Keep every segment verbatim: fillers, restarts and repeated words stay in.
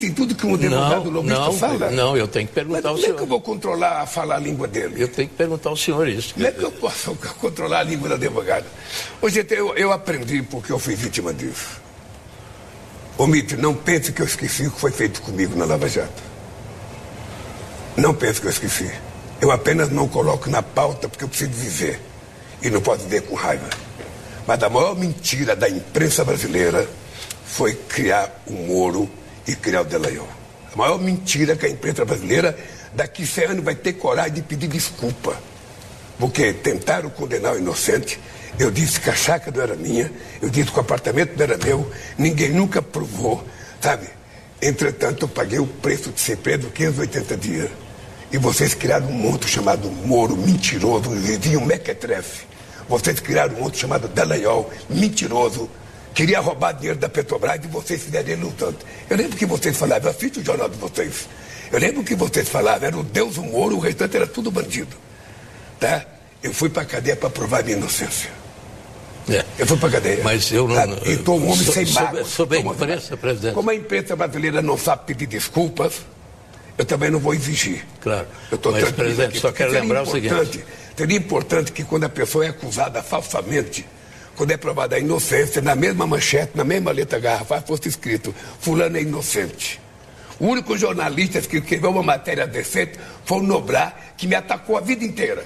Tem tudo que um advogado lobista não, fala. Não, eu tenho que perguntar ao senhor. Como é que eu vou controlar a falar a língua dele? Eu tenho que perguntar ao senhor isso. Como é que eu posso controlar a língua do advogado? Hoje eu, eu aprendi porque eu fui vítima disso. Ô Mito, não pense que eu esqueci o que foi feito comigo na Lava Jato. Não pense que eu esqueci. Eu apenas não coloco na pauta porque eu preciso viver. E não posso viver com raiva. Mas a maior mentira da imprensa brasileira foi criar o Moro e criar o Dallagnol. A maior mentira que a imprensa brasileira daqui a cem anos vai ter coragem de pedir desculpa. Porque tentaram condenar o inocente. Eu disse que a chácara não era minha, eu disse que o apartamento não era meu, ninguém nunca provou, sabe? Entretanto, eu paguei o preço de ser preso quinhentos e oitenta dias. E vocês criaram um monstro chamado Moro, mentiroso, vizinho mequetrefe. Vocês criaram um monstro chamado Dallagnol, mentiroso, queria roubar dinheiro da Petrobras e vocês fizeram ele lutando. Eu lembro que vocês falavam, eu assisto o jornal de vocês, eu lembro que vocês falavam, era o Deus o Moro, o restante era tudo bandido. Tá? Eu fui para a cadeia para provar minha inocência. É. Eu fui para a cadeia. Mas eu não... Tá? E estou um homem so, sem sobre, mágoa. sobre a imprensa, presidente. Como a imprensa brasileira não sabe pedir desculpas, eu também não vou exigir. Claro. Eu tô Mas, presidente, aqui, só quero lembrar o seguinte. Seria importante que quando a pessoa é acusada falsamente, quando é provada a inocência, na mesma manchete, na mesma letra garrafal, fosse escrito, fulano é inocente. O único jornalista que escreveu uma matéria decente foi o Noblar, que me atacou a vida inteira.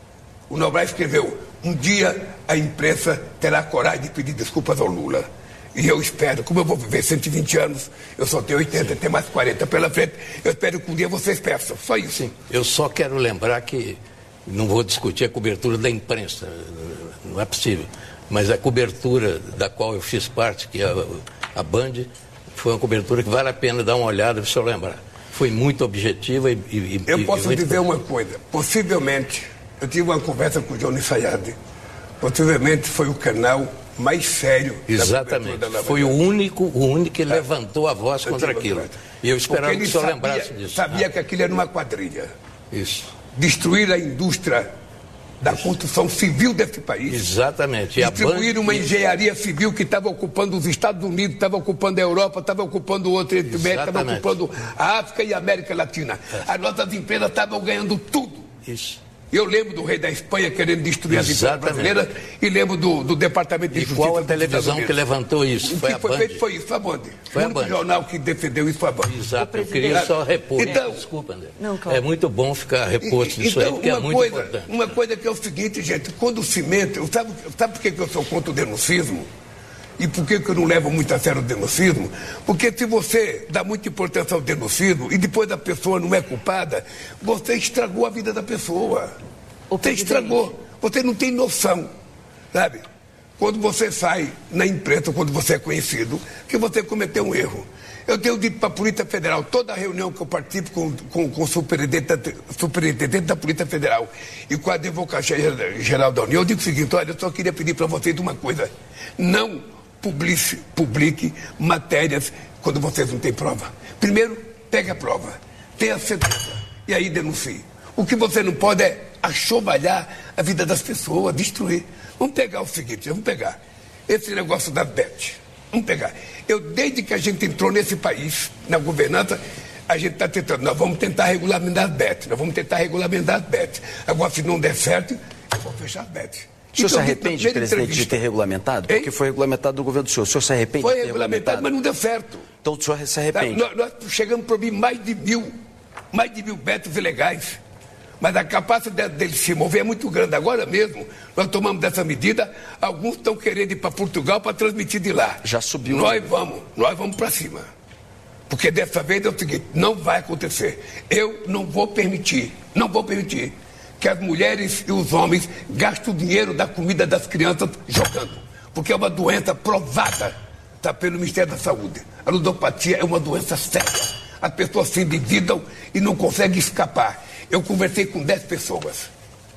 O Noblar escreveu, um dia a imprensa terá coragem de pedir desculpas ao Lula. E eu espero, como eu vou viver cento e vinte anos, eu só tenho oitenta, tenho mais quarenta pela frente, eu espero que um dia vocês peçam, só isso. Sim, eu só quero lembrar que, não vou discutir a cobertura da imprensa, não é possível, mas a cobertura da qual eu fiz parte, que é a, a Band, foi uma cobertura que vale a pena dar uma olhada, para o senhor lembrar. Foi muito objetiva e... e eu e, posso e dizer uma coisa, possivelmente, eu tive uma conversa com o Johnny Sayad, possivelmente foi o canal mais sério. Exatamente, da foi o único, o único que tá. levantou a voz eu contra aquilo. E eu esperava que o senhor sabia, lembrasse disso. sabia ah. que aquilo era uma quadrilha. Isso. Destruir a indústria da Isso. construção civil desse país. Exatamente. E distribuir Band... uma engenharia civil que estava ocupando os Estados Unidos, estava ocupando a Europa, estava ocupando o outro estava ocupando a África e a América Latina. É. As nossas empresas estavam ganhando tudo. Isso. Eu lembro do rei da Espanha querendo destruir as empresas brasileiras e lembro do, do Departamento de e Justiça. E qual a televisão que levantou isso? O foi que a foi Band. feito foi isso, foi a Band. Foi o único a Band. jornal que defendeu isso foi a Band. Exato, eu queria só repor. Então, Desculpa, André. Não, claro. É muito bom ficar reposto nisso então, aí, porque uma é muito coisa, importante. Uma coisa que é o seguinte, gente, quando o cimento... Sabe, sabe por que eu sou contra o denuncismo? E por que eu não levo muito a sério o denuncismo? Porque se você dá muita importância ao denuncismo e depois a pessoa não é culpada, você estragou a vida da pessoa. Você estragou, você não tem noção, sabe? Quando você sai na imprensa, quando você é conhecido, que você cometeu um erro. Eu tenho dito para a Polícia Federal, toda reunião que eu participo com, com, com o superintendente, superintendente da Polícia Federal e com a Advocacia Geral da União, eu digo o seguinte, olha, eu só queria pedir para vocês uma coisa, não publique, publique matérias quando vocês não têm prova. Primeiro, pegue a prova, tenha certeza, e aí denuncie. O que você não pode é achovalhar a vida das pessoas, destruir. Vamos pegar o seguinte, vamos pegar esse negócio da Beth. Vamos pegar. Eu, desde que a gente entrou nesse país, na governança, a gente está tentando, nós vamos tentar regulamentar as Beth, nós vamos tentar regulamentar as Beth. Agora, se não der certo, eu vou fechar as Beth. O senhor então, se arrepende, presidente, de ter regulamentado? Hein? Porque foi regulamentado do governo do senhor. O senhor se arrepende foi de ter regulamentado? Foi regulamentado, mas não deu certo. Então o senhor se arrepende? Nós, nós chegamos a proibir mais de mil, mais de mil betos ilegais. Mas a capacidade dele se mover é muito grande. Agora mesmo, nós tomamos dessa medida, alguns estão querendo ir para Portugal para transmitir de lá. Já subiu. Nós vamos, nós vamos para cima. Porque dessa vez é o seguinte, não vai acontecer. Eu não vou permitir, não vou permitir que as mulheres e os homens gastem o dinheiro da comida das crianças jogando. Porque é uma doença provada, tá, pelo Ministério da Saúde. A ludopatia é uma doença séria. As pessoas se endividam e não conseguem escapar. Eu conversei com dez pessoas.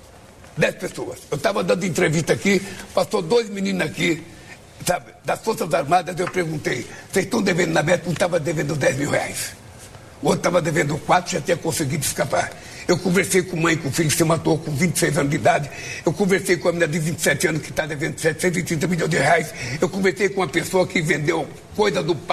Dez pessoas. Eu estava dando entrevista aqui, passou dois meninos aqui, sabe, das Forças Armadas, eu perguntei, vocês estão devendo na Beth? Um estava devendo dez mil reais. O outro estava devendo quatro, já tinha conseguido escapar. Eu conversei com mãe, com o filho que se matou com vinte e seis anos de idade. Eu conversei com a menina de vinte e sete anos que está devendo setecentos e trinta milhões de reais. Eu conversei com uma pessoa que vendeu coisa do pai,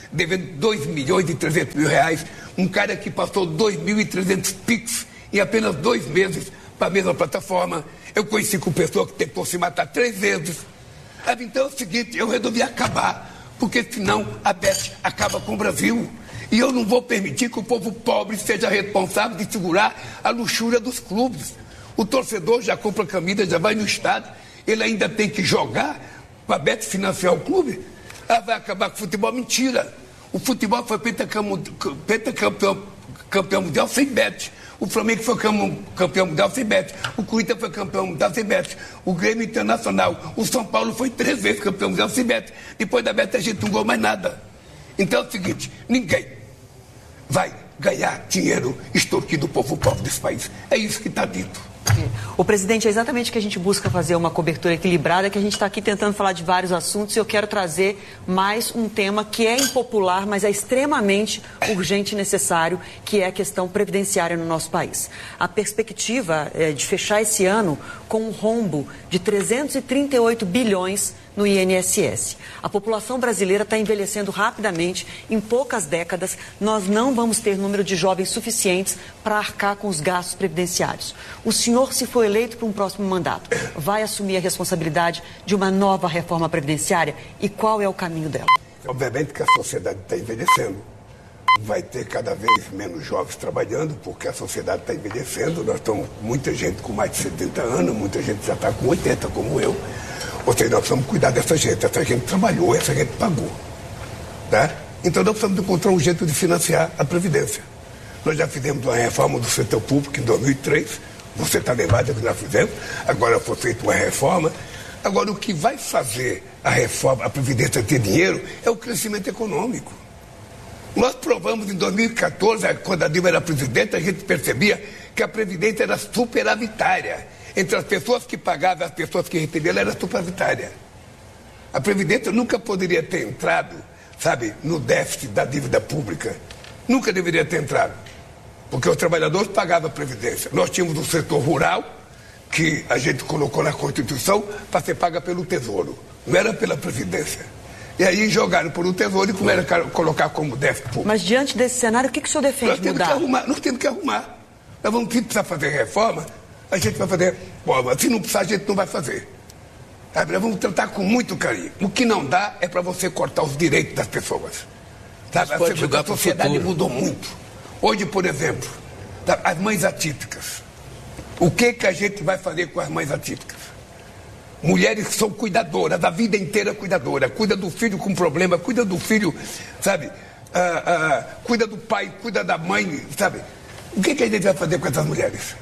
devendo dois milhões e trezentos mil reais. Um cara que passou dois mil e trezentos Pix em apenas dois meses para a mesma plataforma. Eu conheci com pessoa que tentou se matar três vezes. Então é o seguinte, eu resolvi acabar, porque senão a Beth acaba com o Brasil. E eu não vou permitir que o povo pobre seja responsável de segurar a luxúria dos clubes. O torcedor já compra a camisa, já vai no estádio, ele ainda tem que jogar para a Bet financiar o clube. Ah, vai acabar com o futebol? Mentira. O futebol foi pentacampeão campeão mundial sem Bet. O Flamengo foi campeão mundial sem Bet. O Corinthians foi campeão mundial sem Bet. O Grêmio Internacional. O São Paulo foi três vezes campeão mundial sem Bet. Depois da Bet a gente não ganhou mais nada. Então é o seguinte, ninguém vai ganhar dinheiro extorquindo o povo pobre desse país. É isso que está dito. O presidente, é exatamente que a gente busca fazer uma cobertura equilibrada, que a gente está aqui tentando falar de vários assuntos, e eu quero trazer mais um tema que é impopular, mas é extremamente urgente e necessário, que é a questão previdenciária no nosso país. A perspectiva é de fechar esse ano com um rombo de trezentos e trinta e oito bilhões no I N S S. A população brasileira está envelhecendo rapidamente. Em poucas décadas, nós não vamos ter número de jovens suficientes para arcar com os gastos previdenciários. O senhor, se for eleito para um próximo mandato, vai assumir a responsabilidade de uma nova reforma previdenciária? E qual é o caminho dela? Obviamente que a sociedade está envelhecendo. Vai ter cada vez menos jovens trabalhando, porque a sociedade está envelhecendo. Nós estamos muita gente com mais de setenta anos, muita gente já está com oitenta, como eu. Ou seja, nós precisamos cuidar dessa gente. Essa gente trabalhou, essa gente pagou. Tá? Então nós precisamos encontrar um jeito de financiar a Previdência. Nós já fizemos uma reforma do setor público em dois mil e três. Você está lembrado que nós fizemos. Agora foi feita uma reforma. Agora o que vai fazer a reforma, a Previdência ter dinheiro, é o crescimento econômico. Nós provamos em dois mil e quatorze, quando a Dilma era presidente, a gente percebia que a Previdência era superavitária. Entre as pessoas que pagavam e as pessoas que recebiam, ela era superavitária. A Previdência nunca poderia ter entrado, sabe, no déficit da dívida pública. Nunca deveria ter entrado. Porque os trabalhadores pagavam a Previdência. Nós tínhamos o setor rural, que a gente colocou na Constituição para ser paga pelo Tesouro. Não era pela Previdência. E aí jogaram por um Tesouro e começaram a colocar como déficit público. Mas diante desse cenário, o que, que o senhor defende nós temos mudar? Que arrumar, nós temos que arrumar. Nós vamos precisar fazer reforma, a gente vai fazer. Bom, se não precisar, a gente não vai fazer. Sabe? Nós vamos tratar com muito carinho. O que não dá é para você cortar os direitos das pessoas. Sabe? A, a sociedade mudou muito. Hoje, por exemplo, as mães atípicas. O que, que a gente vai fazer com as mães atípicas? Mulheres que são cuidadoras, a vida inteira cuidadora. Cuida do filho com problema, cuida do filho, sabe? Ah, ah, cuida do pai, cuida da mãe, sabe? O que, que a gente vai fazer com essas mulheres?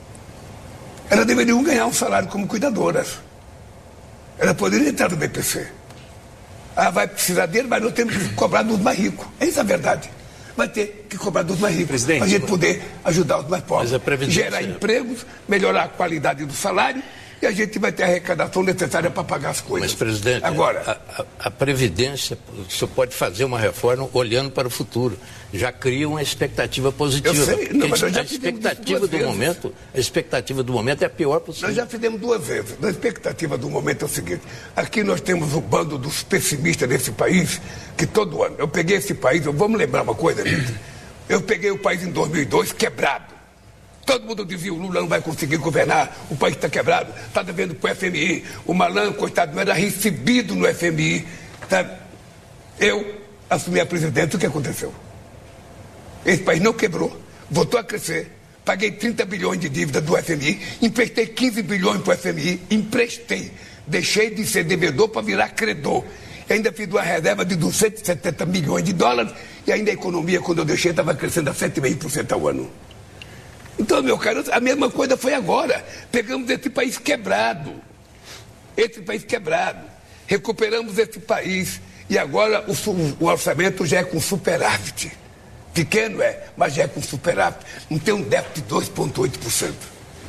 Elas deveriam ganhar um salário como cuidadoras. Elas poderiam entrar no B P C. Ah, vai precisar dele, mas nós temos que cobrar dos mais ricos. Essa é a verdade. Vai ter que cobrar dos mais ricos, para a gente poder ajudar os mais pobres. Gerar empregos, melhorar a qualidade do salário, e a gente vai ter a arrecadação necessária para pagar as coisas. Mas, presidente, agora, a, a, a Previdência, o senhor pode fazer uma reforma olhando para o futuro. Já cria uma expectativa positiva. Eu sei, não, mas nós já a expectativa do vezes. momento, a expectativa do momento é a pior possível. Nós já fizemos duas vezes. A expectativa do momento é o seguinte: aqui nós temos o bando dos pessimistas desse país, que todo ano. Eu peguei esse país, vamos lembrar uma coisa, gente. Eu peguei o país em dois mil e dois quebrado. Todo mundo dizia, o Lula não vai conseguir governar, o país está quebrado, está devendo para o F M I. O malandro, coitado, não era recebido no F M I. Sabe? Eu assumi a presidência, o que aconteceu? Esse país não quebrou, voltou a crescer. Paguei trinta bilhões de dívida do F M I, emprestei quinze bilhões para o F M I, emprestei. Deixei de ser devedor para virar credor. E ainda fiz uma reserva de duzentos e setenta milhões de dólares, e ainda a economia, quando eu deixei, estava crescendo a sete vírgula cinco por cento ao ano. Então, meu caro, a mesma coisa foi agora. Pegamos esse país quebrado. Esse país quebrado. Recuperamos esse país. E agora o, o orçamento já é com superávit. Pequeno é, mas já é com superávit. Não tem um déficit de dois vírgula oito por cento.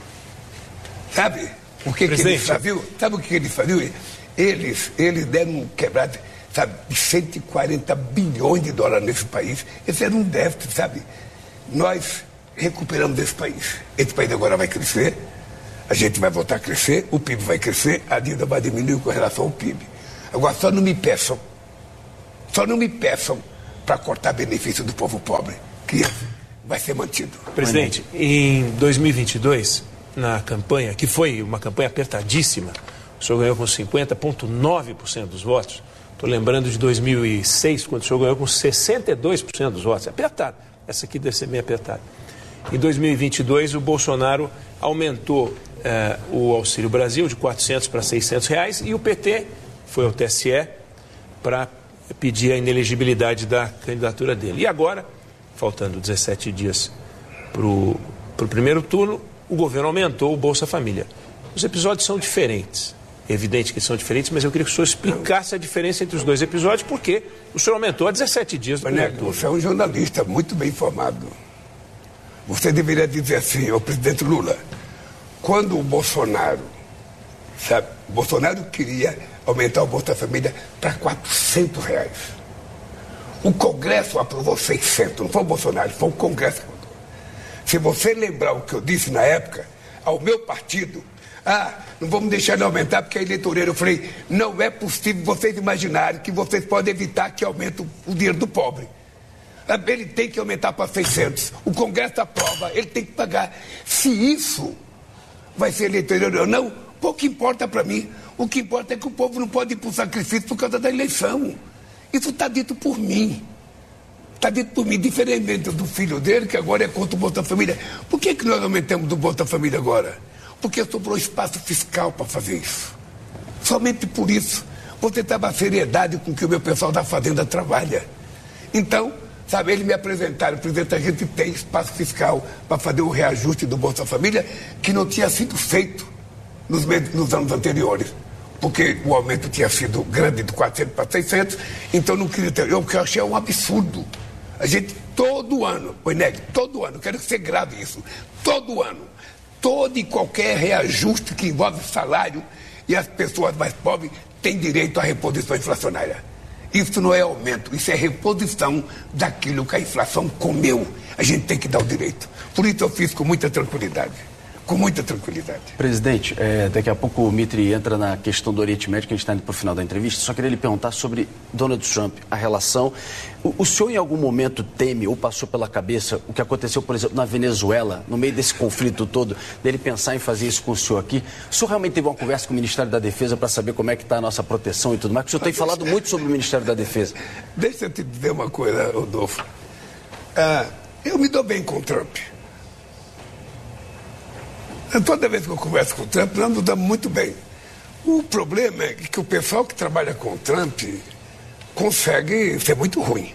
Sabe o que, que eles faziam? Sabe o que eles faziam? Eles, eles deram um quebrado, sabe, de cento e quarenta bilhões de dólares nesse país. Esse era um déficit, sabe? Nós recuperamos desse país. Esse país agora vai crescer, a gente vai voltar a crescer, o P I B vai crescer, a dívida vai diminuir com relação ao P I B. Agora, só não me peçam, só não me peçam para cortar benefício do povo pobre, que vai ser mantido. Presidente, em dois mil e vinte e dois, na campanha, que foi uma campanha apertadíssima, o senhor ganhou com cinquenta vírgula nove por cento dos votos. Estou lembrando de dois mil e seis, quando o senhor ganhou com sessenta e dois por cento dos votos. É apertado. Essa aqui deve ser bem apertada. Em dois mil e vinte e dois, o Bolsonaro aumentou eh, o Auxílio Brasil de quatrocentos para seiscentos reais e o P T foi ao T S E para pedir a inelegibilidade da candidatura dele. E agora, faltando dezessete dias para o primeiro turno, o governo aumentou o Bolsa Família. Os episódios são diferentes. É evidente que são diferentes, mas eu queria que o senhor explicasse a diferença entre os dois episódios, porque o senhor aumentou há dezessete dias do primeiro turno. Você é um jornalista muito bem informado. Você deveria dizer assim, ao presidente Lula, quando o Bolsonaro, sabe, o Bolsonaro queria aumentar o Bolsa Família para quatrocentos reais. O Congresso aprovou seiscentos, não foi o Bolsonaro, foi o Congresso que aprovou. Se você lembrar o que eu disse na época, ao meu partido, ah, não vamos deixar ele aumentar porque é eleitoreiro. Eu falei, não é possível vocês imaginarem que vocês podem evitar que aumente o dinheiro do pobre. Ele tem que aumentar para seiscentos. O Congresso aprova, ele tem que pagar. Se isso vai ser eleitoreiro ou não, pouco importa para mim. O que importa é que o povo não pode ir para o sacrifício por causa da eleição. Isso está dito por mim. Está dito por mim, diferentemente do filho dele, que agora é contra o Bolsa Família. Por que, que nós aumentamos o Bolsa Família agora? Porque sobrou espaço fiscal para fazer isso. Somente por isso. Você estava a seriedade com que o meu pessoal da Fazenda trabalha. Então, sabe, eles me apresentaram, presidente, a gente tem espaço fiscal para fazer o reajuste do Bolsa Família que não tinha sido feito nos, nos anos anteriores. Porque o aumento tinha sido grande de quatrocentos para seiscentos, então não queria ter. Eu, eu achei um absurdo. A gente, todo ano, o Eneg, todo ano, quero que você grave isso, todo ano, todo e qualquer reajuste que envolve salário e as pessoas mais pobres têm direito à reposição inflacionária. Isso não é aumento, isso é reposição daquilo que a inflação comeu. A gente tem que dar o direito. Por isso eu fiz com muita tranquilidade. Com muita tranquilidade. Presidente, é, daqui a pouco o Mitri entra na questão do Oriente Médio, que a gente está indo para o final da entrevista. Só queria lhe perguntar sobre Donald Trump, a relação. O, o senhor em algum momento teme ou passou pela cabeça o que aconteceu, por exemplo, na Venezuela, no meio desse conflito todo, dele pensar em fazer isso com o senhor aqui? O senhor realmente teve uma conversa com o Ministério da Defesa para saber como é que está a nossa proteção e tudo mais? Porque o senhor tem falado muito sobre o Ministério da Defesa. Deixa eu te dizer uma coisa, Rodolfo. Ah, eu me dou bem com o Trump. Toda vez que eu converso com o Trump, nós nos damos muito bem. O problema é que o pessoal que trabalha com o Trump consegue ser muito ruim.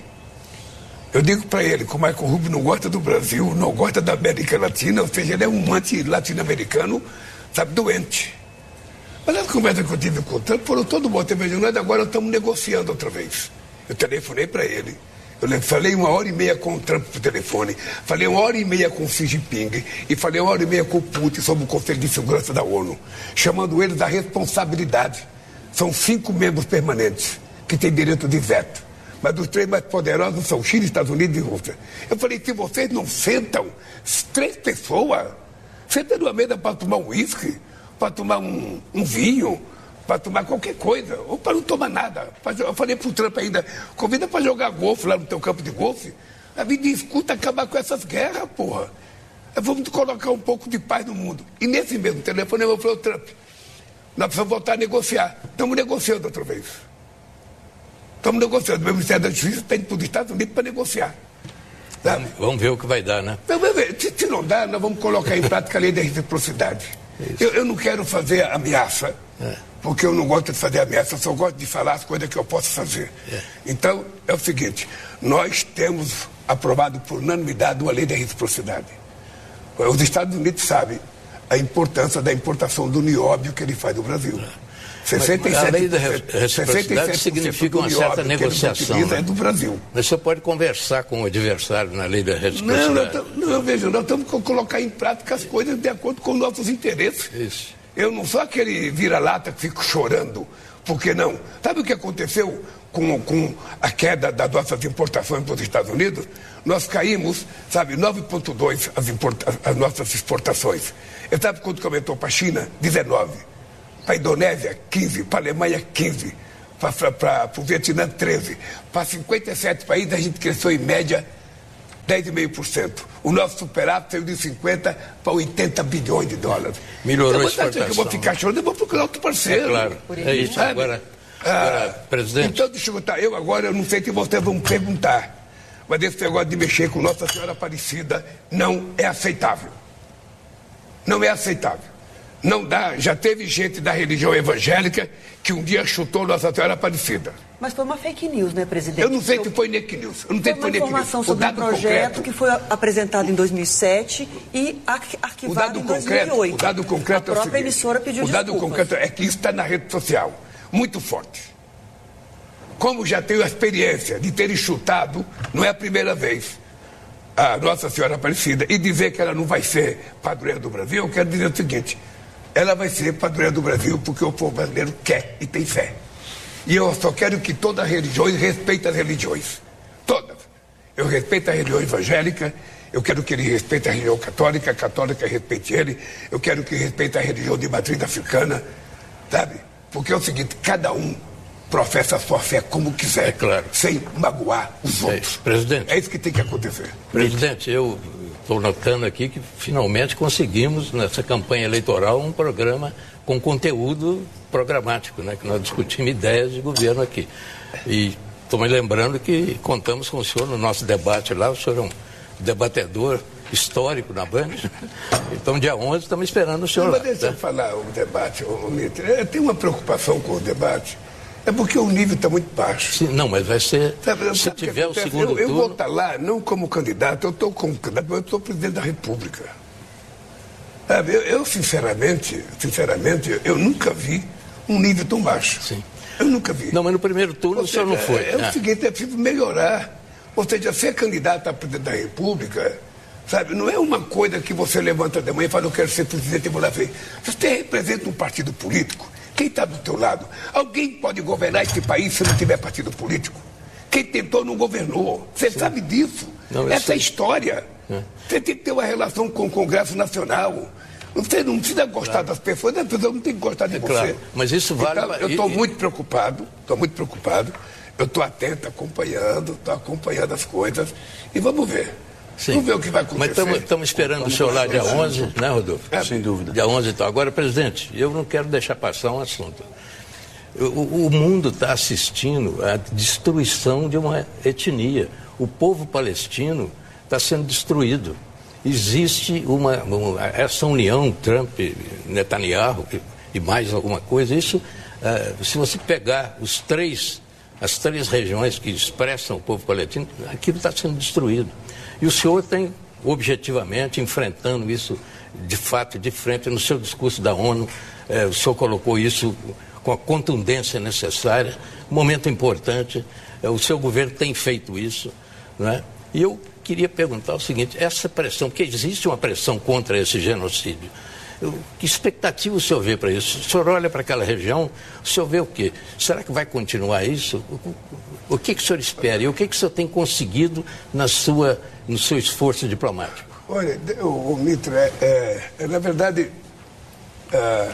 Eu digo para ele que o Marco Rubio não gosta do Brasil, não gosta da América Latina, ou seja, ele é um anti-latino-americano, sabe, doente. Mas as conversas que eu tive com o Trump foram todo bom. Nós agora estamos negociando outra vez. Eu telefonei para ele. Eu falei uma hora e meia com o Trump por telefone, falei uma hora e meia com o Xi Jinping e falei uma hora e meia com o Putin sobre o Conselho de Segurança da ONU, chamando eles à responsabilidade. São cinco membros permanentes que têm direito de veto, mas os três mais poderosos são Chile, Estados Unidos e Rússia. Eu falei, se vocês não sentam, três pessoas, sentam numa mesa para tomar um uísque, para tomar um, um vinho, para tomar qualquer coisa, ou para não tomar nada. Eu falei para o Trump ainda, convida para jogar golfe lá no teu campo de golfe. A vida escuta acabar com essas guerras, porra. Vamos colocar um pouco de paz no mundo. E nesse mesmo telefone eu falei, Trump, nós precisamos voltar a negociar. Estamos negociando outra vez. Estamos negociando. O Ministério da Justiça está indo para os Estados Unidos para negociar. Vamos, vamos ver o que vai dar, né? Vamos ver. Se, se não dá, nós vamos colocar em prática a lei da reciprocidade. Eu, eu não quero fazer ameaça. É. Porque eu não gosto de fazer ameaça, eu só gosto de falar as coisas que eu posso fazer. É. Então, é o seguinte, nós temos aprovado por unanimidade uma lei de reciprocidade. Os Estados Unidos sabem a importância da importação do nióbio que ele faz do Brasil. É. sessenta e sete por cento, a lei da reciprocidade significa uma certa negociação. Né? É do Brasil. Mas você pode conversar com o adversário na lei da reciprocidade. Não, não, não veja, nós temos que colocar em prática as coisas de acordo com nossos interesses. Isso. Eu não sou aquele vira-lata que fico chorando, porque não. Sabe o que aconteceu com, com a queda das nossas importações para os Estados Unidos? Nós caímos, sabe, nove vírgula dois as, as nossas exportações. E sabe quanto que aumentou para a China? dezenove. Para a Indonésia, quinze. Para a Alemanha, quinze. para o Vietnã treze. Para cinquenta e sete países a gente cresceu em média dez vírgula cinco por cento. O nosso superávit saiu de cinquenta para oitenta bilhões de dólares. Melhorou então, a exportação. Que eu vou ficar chorando, eu vou procurar outro parceiro. É claro, é isso. Sabe? Agora, agora ah, presidente... Então, deixa eu botar, eu agora, eu não sei se vocês vão perguntar, mas esse negócio de mexer com Nossa Senhora Aparecida não é aceitável. Não é aceitável. Não dá, já teve gente da religião evangélica que um dia chutou Nossa Senhora Aparecida. Mas foi uma fake news, né, presidente? Eu não sei se foi fake news. Eu não sei foi se foi uma informação news. sobre um projeto concreto, que foi apresentado em dois mil e sete e arquivado em dois mil e oito. O dado concreto a é o própria seguinte, emissora pediu o dado desculpas. concreto é que isso está na rede social, muito forte. Como já tenho a experiência de ter chutado, não é a primeira vez, a Nossa Senhora Aparecida, e dizer que ela não vai ser padroeira do Brasil, eu quero dizer o seguinte: ela vai ser padroeira do Brasil porque o povo brasileiro quer e tem fé. E eu só quero que todas as religiões respeitem as religiões. Todas. Eu respeito a religião evangélica, eu quero que ele respeite a religião católica, a católica respeite ele, eu quero que respeite a religião de matriz africana, sabe? Porque é o seguinte, cada um professa a sua fé como quiser, é claro, sem magoar os outros. É, presidente, é isso que tem que acontecer. Presidente, eu estou notando aqui que finalmente conseguimos, nessa campanha eleitoral, um programa com conteúdo programático, né? Que nós discutimos ideias de governo aqui. E estou me lembrando que contamos com o senhor no nosso debate lá, o senhor é um debatedor histórico na Band. Então, dia onze, estamos esperando o senhor Não, lá. Mas deixa eu falar o debate, ô, Mitre. Eu tenho uma preocupação com o debate. É porque o nível está muito baixo. Sim, não, mas vai ser... Sabe, se tiver o segundo eu, eu turno... vou estar lá, não como candidato, eu estou como candidato, eu sou presidente da República. Sabe, eu, eu, sinceramente, sinceramente, eu nunca vi um nível tão baixo. Sim. Eu nunca vi. Não, mas no primeiro turno Ou o senhor seja, não foi. É, é ah. o seguinte, é preciso melhorar. Ou seja, ser candidato a presidente da República, sabe, não é uma coisa que você levanta de manhã e fala, eu quero ser presidente e vou lá ver. Você representa um partido político. Quem está do teu lado? Alguém pode governar esse país se não tiver partido político? Quem tentou não governou. Você Sim. sabe disso. Não, Essa sei. é a história. É. Você tem que ter uma relação com o Congresso Nacional. Você não precisa gostar claro. das pessoas, as pessoas não têm que gostar de é, você. Claro. Mas isso vale... Então, eu estou muito preocupado, estou muito preocupado. Eu estou atento, acompanhando, estou acompanhando as coisas. E vamos ver. Sim. Vamos ver o que vai acontecer. Mas estamos esperando Vamos o senhor lá dia onze, né, Rodolfo? É, sem dúvida. Dia onze, então. Agora, presidente, eu não quero deixar passar um assunto. O, o mundo está assistindo à destruição de uma etnia. O povo palestino está sendo destruído. Existe uma, uma essa união Trump-Netanyahu e mais alguma coisa. Isso, uh, se você pegar os três, as três regiões que expressam o povo palestino, aquilo está sendo destruído. E o senhor tem, objetivamente, enfrentando isso de fato, de frente, no seu discurso da ONU, eh, o senhor colocou isso com a contundência necessária, um momento importante, eh, o seu governo tem feito isso, não é? E eu queria perguntar o seguinte, essa pressão, porque existe uma pressão contra esse genocídio, eu, que expectativa o senhor vê para isso? O senhor olha para aquela região, o senhor vê o quê? Será que vai continuar isso? O, o que, que o senhor espera e o que, que o senhor tem conseguido na sua, no seu esforço diplomático? Olha, o, o Mitre, é, é, é, na verdade, é,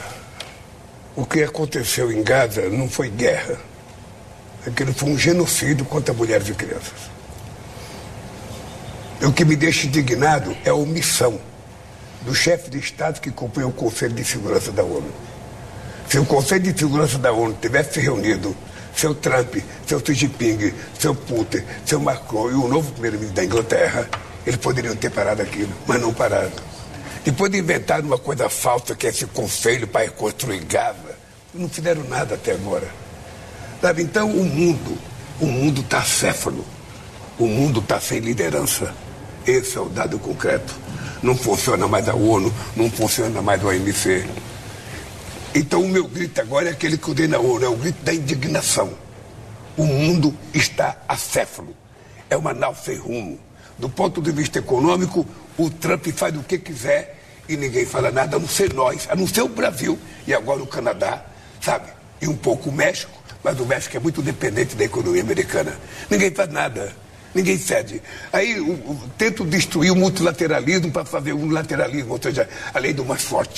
o que aconteceu em Gaza não foi guerra, aquilo foi um genocídio contra mulheres e crianças. O que me deixa indignado é a omissão do chefe de Estado que compõe o Conselho de Segurança da ONU. Se o Conselho de Segurança da ONU tivesse se reunido, seu Trump, seu Xi Jinping, seu Putin, seu Macron e o novo primeiro-ministro da Inglaterra, eles poderiam ter parado aquilo, mas não pararam. Depois de inventar uma coisa falsa, que é esse conselho para reconstruir Gaza, não fizeram nada até agora. Sabe? Então o mundo, o mundo está acéfalo, o mundo está sem liderança. Esse é o dado concreto. Não funciona mais a ONU, não funciona mais a O M C. Então o meu grito agora é aquele que eu dei na ONU, é o grito da indignação. O mundo está acéfalo. É uma nau sem rumo. Do ponto de vista econômico, o Trump faz o que quiser e ninguém fala nada, a não ser nós, a não ser o Brasil e agora o Canadá, sabe? E um pouco o México, mas o México é muito dependente da economia americana. Ninguém faz nada. Ninguém cede. Aí o, o, tento destruir o multilateralismo para fazer o unilateralismo, ou seja, a lei do mais forte.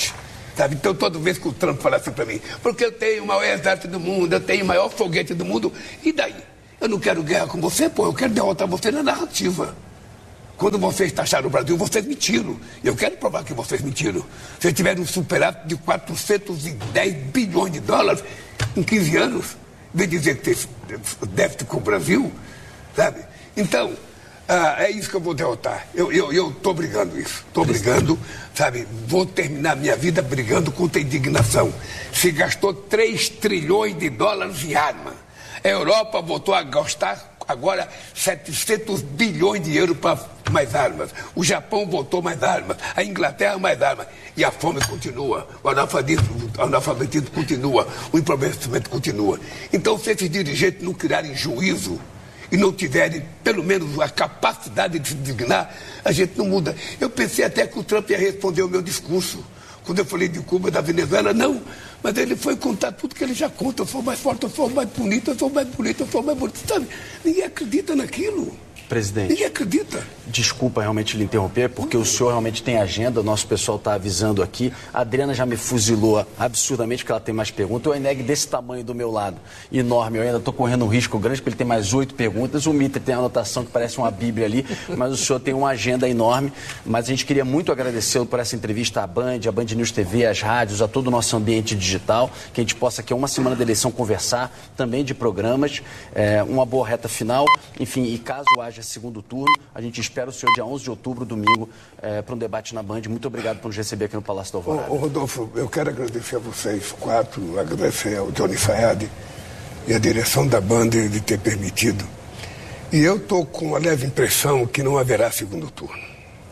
Sabe? Então, toda vez que o Trump fala assim para mim, porque eu tenho o maior exército do mundo, eu tenho o maior foguete do mundo, e daí? Eu não quero guerra com você, pô, eu quero derrotar você na narrativa. Quando vocês taxaram o Brasil, vocês mentiram. Eu quero provar que vocês mentiram. Vocês tiveram um superávit de quatrocentos e dez bilhões de dólares em quinze anos. Vem dizer que tem déficit com o Brasil, sabe? Então, ah, é isso que eu vou derrotar. Eu estou eu, eu brigando isso. Estou brigando, sabe? Vou terminar minha vida brigando contra a indignação. Se gastou três trilhões de dólares em arma. A Europa voltou a gastar agora setecentos bilhões de euros para mais armas. O Japão voltou mais armas. A Inglaterra mais armas. E a fome continua. O analfabetismo, o analfabetismo continua. O empobrecimento continua. Então, se esses dirigentes não criarem juízo e não tiverem, pelo menos, a capacidade de se dignar, a gente não muda. Eu pensei até que o Trump ia responder o meu discurso. Quando eu falei de Cuba, da Venezuela, não. Mas ele foi contar tudo que ele já conta. Eu sou mais forte, eu sou mais bonito, eu sou mais bonito, eu sou mais bonito. Sabe? Ninguém acredita naquilo. Presidente, ninguém acredita. Desculpa realmente lhe interromper, porque o senhor realmente tem agenda, o nosso pessoal está avisando aqui. A Adriana já me fuzilou absurdamente, porque ela tem mais perguntas. O Eneg desse tamanho do meu lado, enorme, eu ainda estou correndo um risco grande, porque ele tem mais oito perguntas. O Mitre tem a anotação que parece uma bíblia ali, mas o senhor tem uma agenda enorme. Mas a gente queria muito agradecê-lo por essa entrevista à Band, à Band News T V, às rádios, a todo o nosso ambiente digital, que a gente possa aqui a uma semana da eleição conversar, também de programas, é, uma boa reta final, enfim, e caso haja segundo turno, a gente espera o senhor dia onze de outubro, domingo, é, para um debate na Band. Muito obrigado por nos receber aqui no Palácio da Alvorada. Ô, ô, Rodolfo, eu quero agradecer a vocês quatro, agradecer ao Johnny Sayad e a direção da Band de ter permitido. E eu estou com a leve impressão que não haverá segundo turno.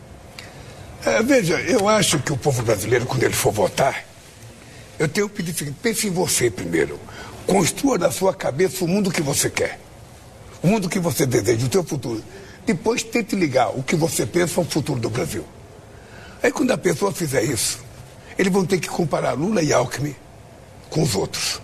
É, veja, eu acho que o povo brasileiro, quando ele for votar, eu tenho que pedir o seguinte: pense em você primeiro. Construa na sua cabeça o mundo que você quer. O mundo que você deseja, o seu futuro. Depois tente ligar o que você pensa ao futuro do Brasil. Aí quando a pessoa fizer isso, eles vão ter que comparar Lula e Alckmin com os outros.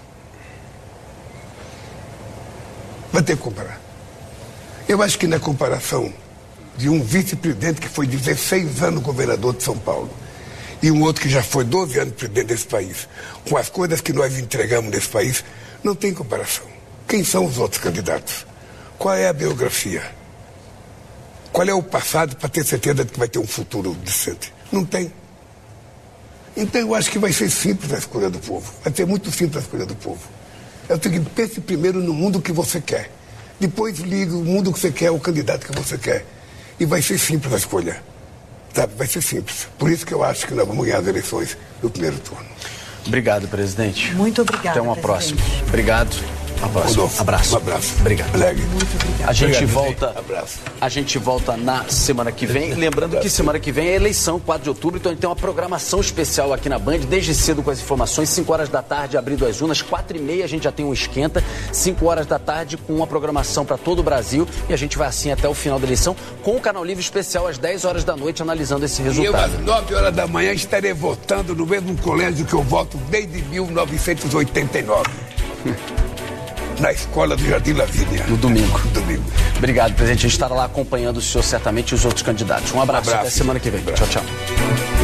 Vai ter que comparar. Eu acho que na comparação de um vice-presidente que foi dezesseis anos governador de São Paulo e um outro que já foi doze anos presidente desse país, com as coisas que nós entregamos nesse país, não tem comparação. Quem são os outros candidatos? Qual é a biografia? Qual é o passado para ter certeza de que vai ter um futuro decente? Não tem. Então eu acho que vai ser simples a escolha do povo. Vai ser muito simples a escolha do povo. É o seguinte: pense primeiro no mundo que você quer. Depois ligue o mundo que você quer, o candidato que você quer. E vai ser simples a escolha. Sabe? Vai ser simples. Por isso que eu acho que nós vamos ganhar as eleições no primeiro turno. Obrigado, presidente. Muito obrigado. Até uma presidente. próxima. Obrigado. Um abraço. Rodolfo, abraço. Um abraço. Obrigado. Alegre. Muito obrigado. A gente Obrigado, volta. Abraço. A gente volta na semana que vem. Lembrando que semana que vem é eleição, quatro de outubro, então a gente tem uma programação especial aqui na Band, desde cedo com as informações, cinco horas da tarde abrindo as urnas, quatro e meia a gente já tem um esquenta, cinco horas da tarde com uma programação para todo o Brasil, e a gente vai assim até o final da eleição com o Canal Livre especial às dez horas da noite analisando esse resultado. E eu às nove horas da manhã estarei votando no mesmo colégio que eu voto desde mil novecentos e oitenta e nove. Na escola do Jardim Lavínia. No domingo. No domingo. Obrigado, presidente. A gente estará lá acompanhando o senhor certamente e os outros candidatos. Um abraço, Um abraço. Até semana que vem. Um abraço. Tchau, tchau.